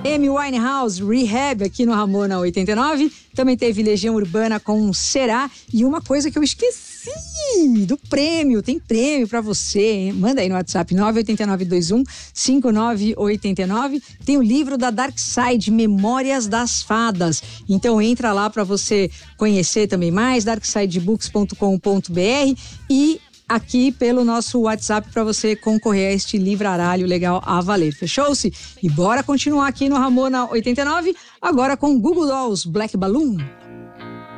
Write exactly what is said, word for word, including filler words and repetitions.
Amy Winehouse, Rehab, aqui no Ramona oitenta e nove. Também teve Legião Urbana com Será. E uma coisa que eu esqueci do prêmio, tem prêmio pra você, hein? Manda aí no WhatsApp nove oito nove dois um cinco nove oito nove. Tem o livro da Dark Side, Memórias das Fadas. Então entra lá pra você conhecer também mais, dark side books ponto com ponto b r, e aqui pelo nosso WhatsApp para você concorrer a este livraralho legal a valer. Fechou-se? E bora continuar aqui no Ramona oitenta e nove, agora com Google Dolls, Black Balloon.